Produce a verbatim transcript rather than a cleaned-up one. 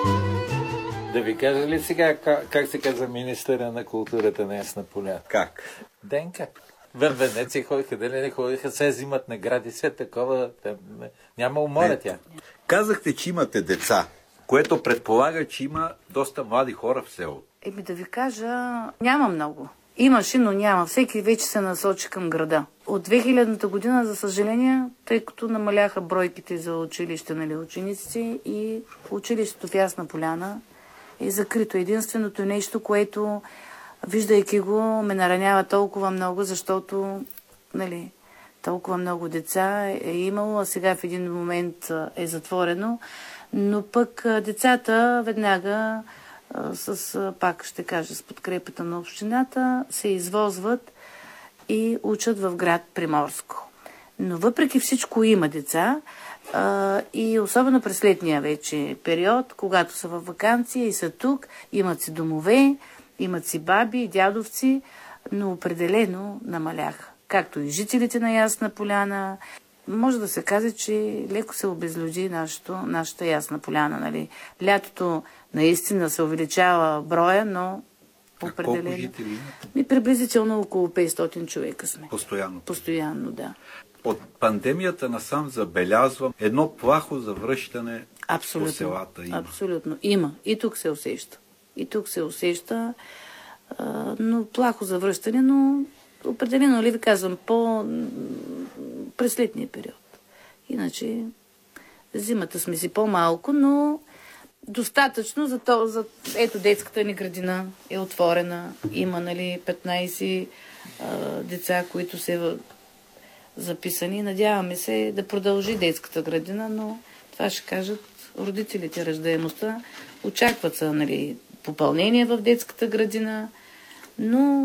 Да ви кажа ли сега как, как се казва министъра на културата на Ясна Поляна? Как? Денка. В Венеция ходиха, дали не ходиха, се взимат награди, все такова. Там, няма умора тя. Казахте, че имате деца, което предполага, че има доста млади хора в селото. Еми да ви кажа, няма много. Имаше, но няма. Всеки вече се насочи към града. От две хилядната година, за съжаление, тъй като намаляха бройките за училище, нали, учениците, и училището в Ясна Поляна е закрито. Единственото нещо, което, виждайки го, ме наранява толкова много, защото, нали, толкова много деца е имало, а сега в един момент е затворено. Но пък децата веднага с, пак ще кажа, с подкрепата на общината, се извозват и учат в град Приморско. Но въпреки всичко има деца а, и особено през летния вече период, когато са във ваканция и са тук, имат си домове, имат си баби и дядовци, но определено намаляха. Както и жителите на Ясна Поляна. Може да се каже, че леко се обезлюди нашото, нашата Ясна Поляна. Нали? Лятото наистина се увеличава броя, но определено... Колко жители имате? Ми приблизително около петстотин човека сме. Постоянно? Постоянно, да. От пандемията насам забелязвам едно плахо завръщане Абсолютно, по селата. Има. Абсолютно. Има. И тук се усеща. И тук се усеща, а, но плахо завръщане, но определено, ли ви казвам, по през летния период. Иначе зимата сме си по-малко, но достатъчно за то, за... Ето, детската ни градина е отворена. Има, нали, петнайсет а, деца, които са записани. Надяваме се да продължи детската градина, но това ще кажат родителите. Раждаемостта очакват са, нали, попълнение в детската градина, но